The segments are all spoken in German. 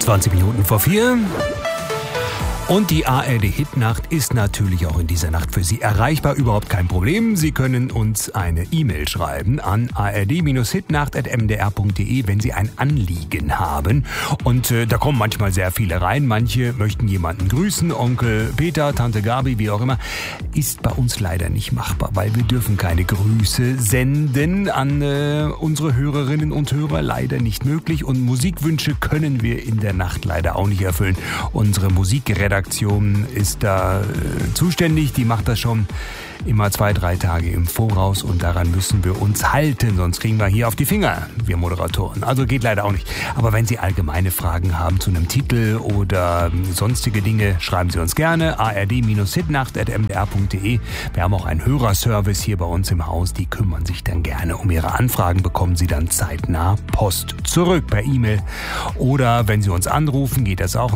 20 Minuten vor 4. Und die ARD-Hitnacht ist natürlich auch in dieser Nacht für Sie erreichbar, überhaupt kein Problem. Sie können uns eine E-Mail schreiben an ard-hitnacht@mdr.de, wenn Sie ein Anliegen haben. Und da kommen manchmal sehr viele rein. Manche möchten jemanden grüßen, Onkel Peter, Tante Gabi, wie auch immer. Ist bei uns leider nicht machbar, weil wir dürfen keine Grüße senden an unsere Hörerinnen und Hörer. Leider nicht möglich. Und Musikwünsche können wir in der Nacht leider auch nicht erfüllen. Unsere Musikredaktion ist da zuständig, die macht das schon immer 2-3 Tage im Voraus und daran müssen wir uns halten, sonst kriegen wir hier auf die Finger, wir Moderatoren. Also geht leider auch nicht. Aber wenn Sie allgemeine Fragen haben zu einem Titel oder sonstige Dinge, schreiben Sie uns gerne ard-hitnacht@mdr.de. Wir haben auch einen Hörerservice hier bei uns im Haus, die kümmern sich dann gerne um Ihre Anfragen, bekommen Sie dann zeitnah Post zurück per E-Mail. Oder wenn Sie uns anrufen, geht das auch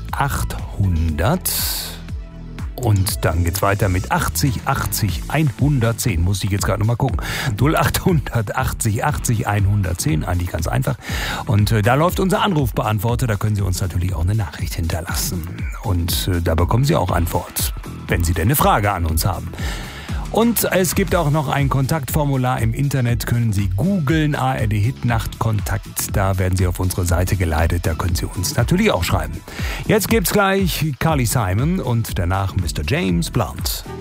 0800 und dann geht's weiter mit 80 80 110. Muss ich jetzt gerade nochmal gucken. 0800 80 80 110. Eigentlich ganz einfach. Und da läuft unser Anrufbeantworter. Da können Sie uns natürlich auch eine Nachricht hinterlassen. Und da bekommen Sie auch Antwort, wenn Sie denn eine Frage an uns haben. Und es gibt auch noch ein Kontaktformular im Internet, können Sie googeln, ARD Hitnacht Kontakt, da werden Sie auf unsere Seite geleitet, da können Sie uns natürlich auch schreiben. Jetzt gibt's gleich Carly Simon und danach Mr. James Blunt.